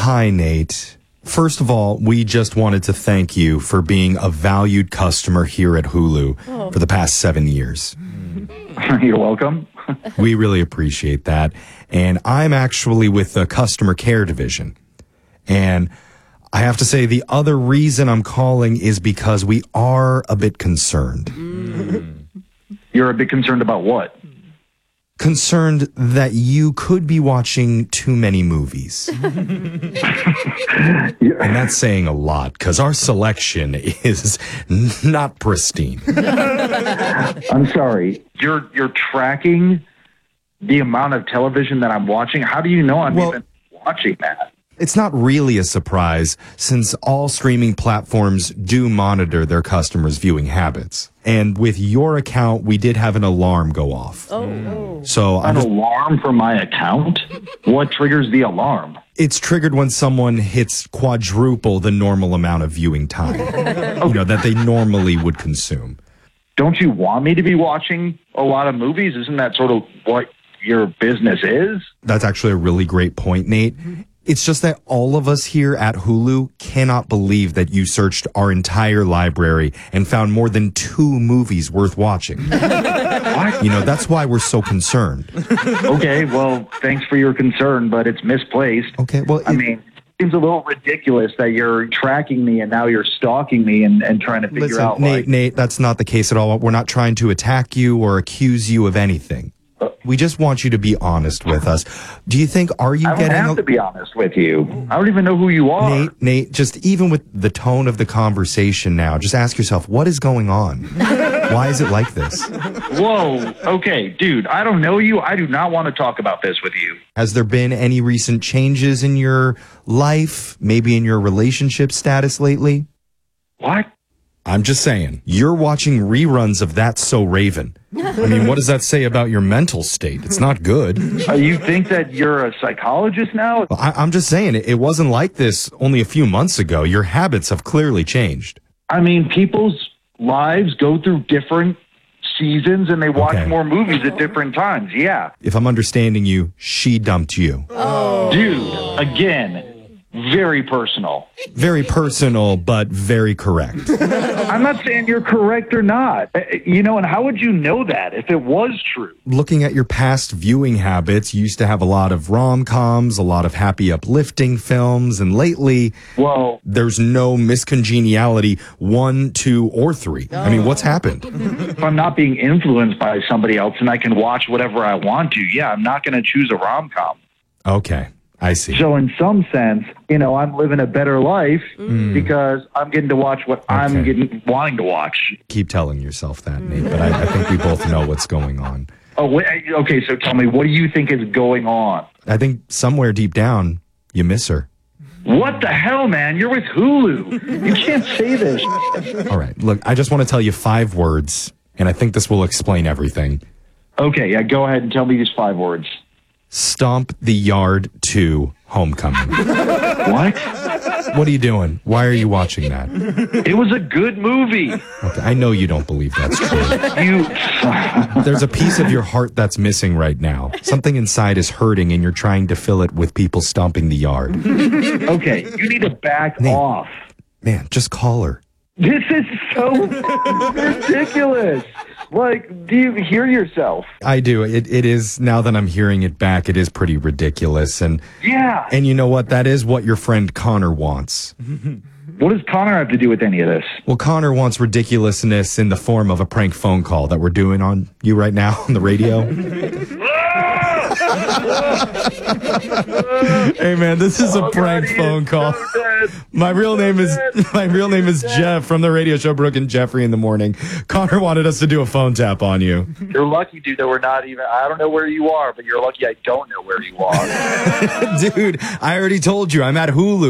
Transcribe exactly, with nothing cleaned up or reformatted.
Hi, Nate. First of all, we just wanted to thank you for being a valued customer here at Hulu oh. for the past seven years. You're welcome. We really appreciate that. And I'm actually with the customer care division. And I have to say the other reason I'm calling is because we are a bit concerned. Mm. You're a bit concerned about what? Concerned that you could be watching too many movies. And that's saying a lot because our selection is not pristine. I'm sorry. You're you're tracking the amount of television that I'm watching? How do you know I'm well, even watching that? It's not really a surprise since all streaming platforms do monitor their customers' viewing habits. And with your account, we did have an alarm go off. Oh. So An just, alarm for my account? What triggers the alarm? It's triggered when someone hits quadruple the normal amount of viewing time, you know, that they normally would consume. Don't you want me to be watching a lot of movies? Isn't that sort of what your business is? That's actually a really great point, Nate. It's just that all of us here at Hulu cannot believe that you searched our entire library and found more than two movies worth watching. What? You know, that's why we're so concerned. Okay, well, thanks for your concern, but it's misplaced. Okay, well... I it, mean, it seems a little ridiculous that you're tracking me and now you're stalking me and, and trying to figure listen, out... Nate, like, Nate, that's not the case at all. We're not trying to attack you or accuse you of anything. We just want you to be honest with us. Do you think, are you I don't getting... have a, to be honest with you. I don't even know who you are. Nate, Nate, just even with the tone of the conversation now, just ask yourself, what is going on? Why is it like this? Whoa, okay, dude, I don't know you. I do not want to talk about this with you. Has there been any recent changes in your life, maybe in your relationship status lately? What? I'm just saying, you're watching reruns of That's So Raven. I mean, what does that say about your mental state? It's not good. Uh, you think that you're a psychologist now? I, I'm just saying, it, it wasn't like this only a few months ago. Your habits have clearly changed. I mean, people's lives go through different seasons and they watch Okay. more movies at different times, yeah. If I'm understanding you, she dumped you. Oh. Dude, again, very personal. Very personal, but very correct. I'm not saying you're correct or not. Uh, You know, and how would you know that if it was true? Looking at your past viewing habits, you used to have a lot of rom-coms, a lot of happy, uplifting films, and lately, Well, there's no miscongeniality, one, two, or three. I mean, what's happened? if I'm not being influenced by somebody else and I can watch whatever I want to, yeah, I'm not going to choose a rom-com. Okay, I see. So in some sense, you know, I'm living a better life Mm. because I'm getting to watch what I'm Okay. getting wanting to watch. Keep telling yourself that, Nate, but I, I think we both know what's going on. Oh, wait, okay, so tell me, what do you think is going on? I think somewhere deep down, you miss her. What the hell, man? You're with Hulu. You can't say this. All right, look, I just want to tell you five words, and I think this will explain everything. Okay, yeah, go ahead and tell me these five words. Stomp the Yard two Homecoming. What? What are you doing? Why are you watching that? It was a good movie. Okay, I know you don't believe that's true. You. There's a piece of your heart that's missing right now. Something inside is hurting, and you're trying to fill it with people stomping the yard. Okay, you need to back Nate. off. Man, just call her. This is so ridiculous. Like, do you hear yourself? I do. It it is, now that I'm hearing it back, it is pretty ridiculous. And Yeah. and you know what? That is what your friend Connor wants. What does Connor have to do with any of this? Well, Connor wants ridiculousness in the form of a prank phone call that we're doing on you right now on the radio. Hey man, this is a Oh, prank God, he phone is call. so dead. My real name is my real name is Jeff from the radio show Brooke and Jeffrey in the Morning. Connor wanted us to do a phone tap on you. You're lucky, dude, that we're not even, I don't know where you are, but you're lucky I don't know where you are. Dude, I already told you I'm at Hulu.